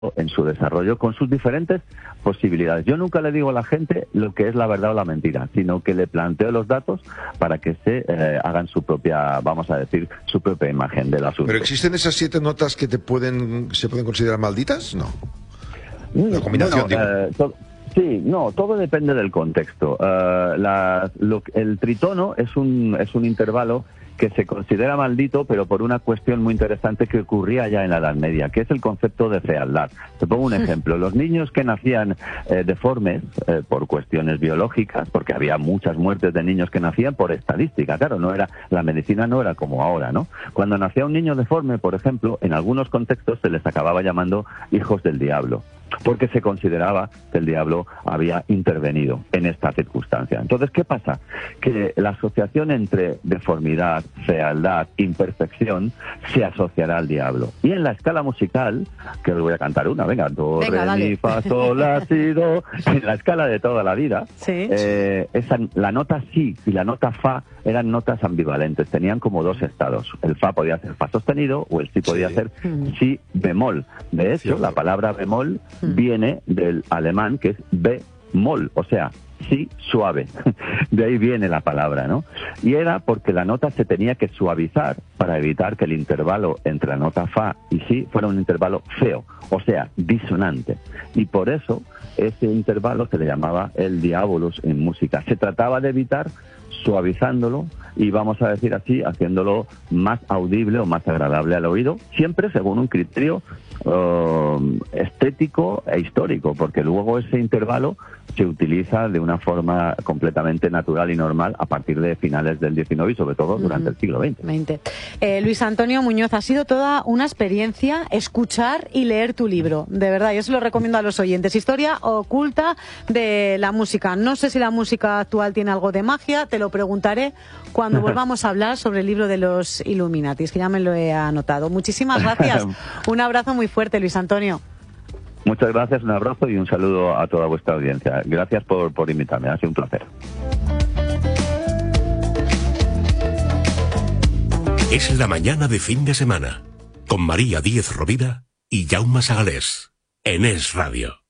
en su desarrollo con sus diferentes posibilidades. Yo nunca le digo a la gente lo que es la verdad o la mentira, sino que le planteo los datos para que se hagan su propia, vamos a decir, su propia imagen del asunto. ¿Pero existen esas 7 notas que se pueden considerar malditas? No. La combinación, Sí, no, todo depende del contexto. El tritono es un intervalo que se considera maldito, pero por una cuestión muy interesante que ocurría ya en la Edad Media, que es el concepto de fealdad. Te pongo un ejemplo. Los niños que nacían deformes por cuestiones biológicas, porque había muchas muertes de niños que nacían por estadística, claro, la medicina no era como ahora, ¿no? Cuando nacía un niño deforme, por ejemplo, en algunos contextos se les acababa llamando hijos del diablo, porque se consideraba que el diablo había intervenido en esta circunstancia. Entonces, ¿qué pasa? Que la asociación entre deformidad, fealdad, imperfección, se asociará al diablo. Y en la escala musical, que os voy a cantar una, venga, do, re, mi, fa, sol, la, si, do, en la escala de toda la vida, ¿sí? La nota si y la nota fa eran notas ambivalentes, tenían como 2 estados. El fa podía ser fa sostenido o el si podía ser si bemol. De hecho, la palabra bemol viene del alemán, que es bemol, o sea, si suave. De ahí viene la palabra, ¿no? Y era porque la nota se tenía que suavizar para evitar que el intervalo entre la nota fa y si fuera un intervalo feo, o sea, disonante. Y por eso ese intervalo se le llamaba el diabolus en música. Se trataba de evitar suavizándolo y, vamos a decir así, haciéndolo más audible o más agradable al oído, siempre según un criterio estético e histórico, porque luego ese intervalo se utiliza de una forma completamente natural y normal a partir de finales del XIX y sobre todo durante el siglo XX. Luis Antonio Muñoz, ha sido toda una experiencia escuchar y leer tu libro, de verdad, yo se lo recomiendo a los oyentes. Historia oculta de la música. No sé si la música actual tiene algo de magia, te lo preguntaré cuando volvamos a hablar sobre el libro de los Illuminatis, que ya me lo he anotado. Muchísimas gracias, un abrazo muy fuerte, Luis Antonio. Muchas gracias, un abrazo y un saludo a toda vuestra audiencia. Gracias por invitarme, ha sido un placer. Es la mañana de fin de semana, con María Díez Rovira y Jaume Sagalés, en Es Radio.